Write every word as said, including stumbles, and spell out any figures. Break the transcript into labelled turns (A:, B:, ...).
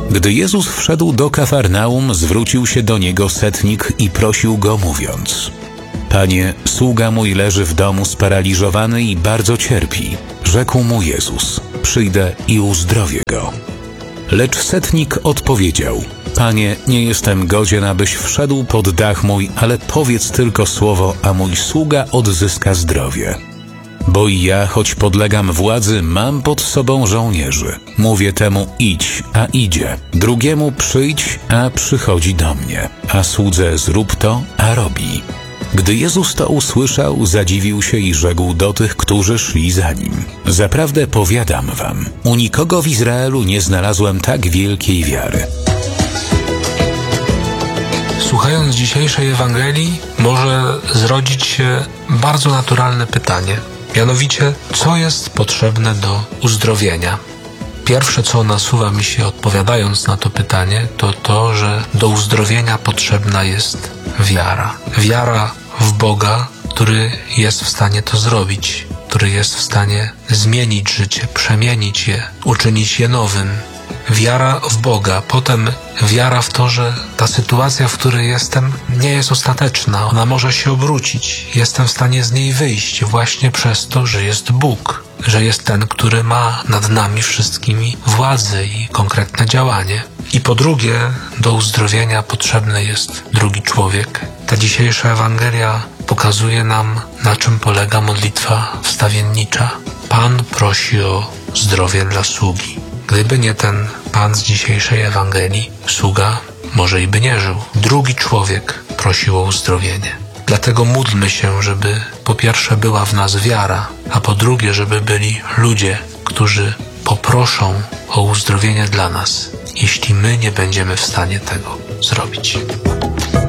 A: Gdy Jezus wszedł do Kafarnaum, zwrócił się do niego setnik i prosił go, mówiąc: Panie, sługa mój leży w domu sparaliżowany i bardzo cierpi. Rzekł mu Jezus: przyjdę i uzdrowię go. Lecz setnik odpowiedział: Panie, nie jestem godzien, abyś wszedł pod dach mój, ale powiedz tylko słowo, a mój sługa odzyska zdrowie. Bo i ja, choć podlegam władzy, mam pod sobą żołnierzy. Mówię temu: idź, a idzie. Drugiemu: przyjdź, a przychodzi do mnie. A słudze: zrób to, a robi. Gdy Jezus to usłyszał, zadziwił się i rzekł do tych, którzy szli za nim: zaprawdę powiadam wam, u nikogo w Izraelu nie znalazłem tak wielkiej wiary.
B: Słuchając dzisiejszej Ewangelii, może zrodzić się bardzo naturalne pytanie. Mianowicie, co jest potrzebne do uzdrowienia? Pierwsze, co nasuwa mi się odpowiadając na to pytanie, to to, że do uzdrowienia potrzebna jest wiara. Wiara w Boga, który jest w stanie to zrobić, który jest w stanie zmienić życie, przemienić je, uczynić je nowym. Wiara w Boga, potem wiara w to, że ta sytuacja, w której jestem, nie jest ostateczna. Ona może się obrócić. Jestem w stanie z niej wyjść właśnie przez to, że jest Bóg, że jest ten, który ma nad nami wszystkimi władzę i konkretne działanie. I po drugie, do uzdrowienia potrzebny jest drugi człowiek. Ta dzisiejsza Ewangelia pokazuje nam, na czym polega modlitwa wstawiennicza. Pan prosi o zdrowie dla sługi. Gdyby nie ten Pan z dzisiejszej Ewangelii, sługa może i by nie żył. Drugi człowiek prosił o uzdrowienie. Dlatego módlmy się, żeby po pierwsze była w nas wiara, a po drugie, żeby byli ludzie, którzy poproszą o uzdrowienie dla nas, jeśli my nie będziemy w stanie tego zrobić.